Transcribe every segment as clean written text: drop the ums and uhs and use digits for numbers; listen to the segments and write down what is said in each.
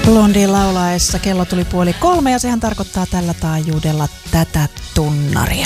Blondie laulaessa kello tuli 2:30 ja sehän tarkoittaa tällä taajuudella tätä tunnaria.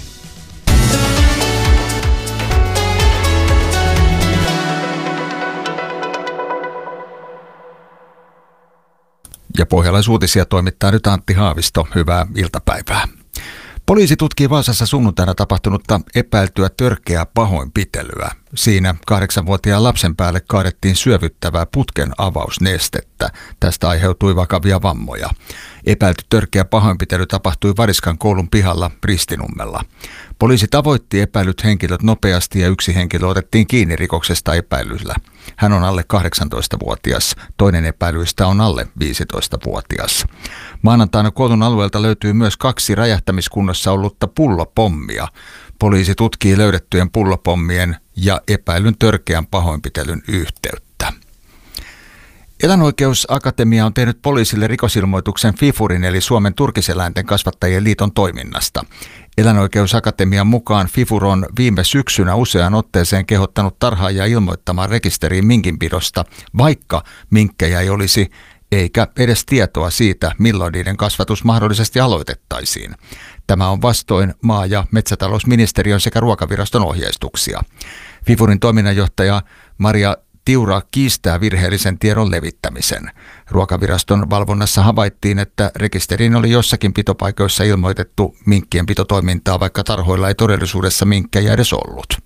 Ja Pohjalais-uutisia toimittaa nyt Antti Haavisto. Hyvää iltapäivää. Poliisi tutkii Vaasassa sunnuntaina tapahtunutta epäiltyä törkeää pahoinpitelyä. Siinä 8-vuotiaan lapsen päälle kaadettiin syövyttävää putken avausnestettä. Tästä aiheutui vakavia vammoja. Epäilty törkeä pahoinpitely tapahtui Variskan koulun pihalla Ristinummella. Poliisi tavoitti epäilyt henkilöt nopeasti ja yksi henkilö otettiin kiinni rikoksesta epäilyllä. Hän on alle 18-vuotias. Toinen epäilyistä on alle 15-vuotias. Maanantaina koulun alueelta löytyy myös 2 räjähtämiskunnossa ollutta pullopommia. Poliisi tutkii löydettyjen pullopommien ja epäilyn törkeän pahoinpitelyn yhteyttä. Eläinoikeusakatemia on tehnyt poliisille rikosilmoituksen FIFURin eli Suomen turkiseläinten kasvattajien liiton toiminnasta. Eläinoikeusakatemian mukaan FIFUR on viime syksynä useaan otteeseen kehottanut tarhaajia ilmoittamaan rekisteriin minkinpidosta, vaikka minkkejä ei olisi, eikä edes tietoa siitä, milloin niiden kasvatus mahdollisesti aloitettaisiin. Tämä on vastoin maa- ja metsätalousministeriön sekä ruokaviraston ohjeistuksia. FIFURin toiminnanjohtaja Maria Tiura kiistää virheellisen tiedon levittämisen. Ruokaviraston valvonnassa havaittiin, että rekisteriin oli jossakin pitopaikoissa ilmoitettu minkkien pitotoimintaa, vaikka tarhoilla ei todellisuudessa minkkejä edes ollut.